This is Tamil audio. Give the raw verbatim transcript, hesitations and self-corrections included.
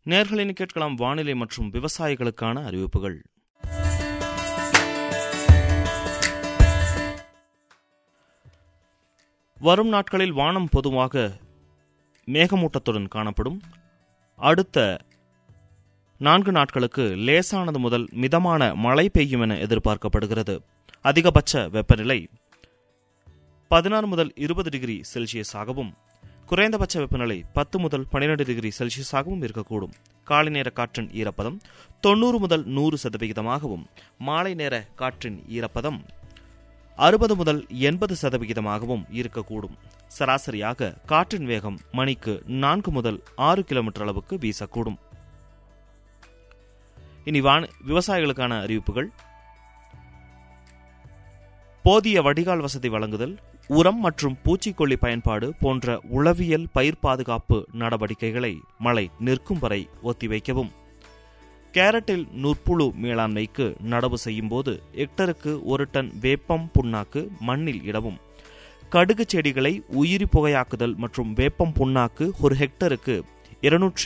நேயர்களின் கேட்கலாம் வானிலை மற்றும் விவசாயிகளுக்கான அறிவிப்புகள். வரும் நாட்களில் வானம் பொதுவாக மேகமூட்டத்துடன் காணப்படும். அடுத்த நான்கு நாட்களுக்கு லேசானது முதல் மிதமான மழை பெய்யும் என எதிர்பார்க்கப்படுகிறது. அதிகபட்ச வெப்பநிலை பதினாறு முதல் இருபது டிகிரி செல்சியஸாகவும் குறைந்தபட்ச வெப்பநிலை பத்து முதல் பன்னிரண்டு டிகிரி செல்சியஸாகவும் இருக்கக்கூடும். காலை நேர காற்றின் ஈரப்பதம் தொன்னூறு முதல் நூறு சதவிகிதமாகவும் மாலை நேர காற்றின் ஈரப்பதம் அறுபது முதல் எண்பது சதவிகிதமாகவும் இருக்கக்கூடும். சராசரியாக காற்றின் வேகம் மணிக்கு நான்கு முதல் ஆறு கிலோமீட்டர் அளவுக்கு வீசக்கூடும். இனி வான விவசாயிகளுக்கான அறிவிப்புகள். போதிய வடிகால் வசதி வழங்குதல், உரம் மற்றும் பூச்சிக்கொல்லி பயன்பாடு போன்ற உளவியல் பயிர் பாதுகாப்பு நடவடிக்கைகளை மழை நிற்கும் வரை ஒத்திவைக்கவும். கேரட்டில் நுற்புழு மேலாண்மைக்கு நடவு செய்யும் போது ஹெக்டருக்கு ஒரு டன் வேப்பம் புண்ணாக்கு மண்ணில் இடவும். கடுகு செடிகளை உயிரி புகையாக்குதல் மற்றும் வேப்பம் புண்ணாக்கு ஒரு ஹெக்டருக்கு இருநூற்றி